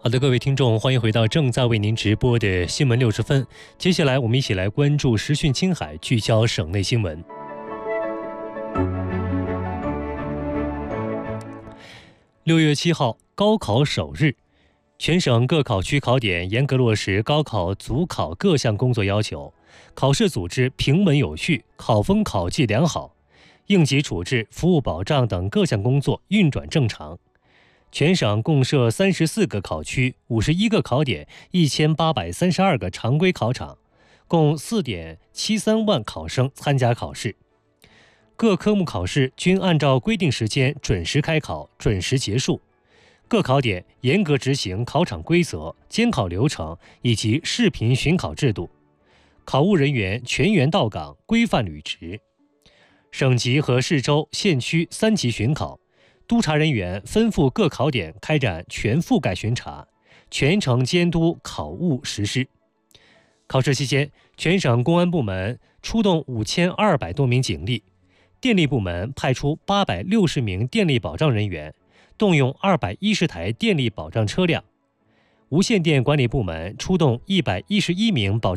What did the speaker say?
好的，各位听众，欢迎回到正在为您直播的新闻60分。接下来，我们一起来关注时讯青海，聚焦省内新闻。6月7号，高考首日，全省各考区考点严格落实高考组考各项工作要求，考试组织平稳有序，考风考纪良好，应急处置、服务保障等各项工作运转正常。全省共设34个考区、51个考点、1832个常规考场，共4.73万考生参加考试。各科目考试均按照规定时间准时开考、准时结束。各考点严格执行考场规则、监考流程以及视频巡考制度，考务人员全员到岗，规范履职。省级和市州、县区3级巡考。督查人员吩咐各考点开展全覆盖巡查，全程监督考务实施。考试期间，全省公安部门出动5200多名警力，电力部门派出860名电力保障人员，动用210台电力保障车辆，无线电管理部门出动111名保障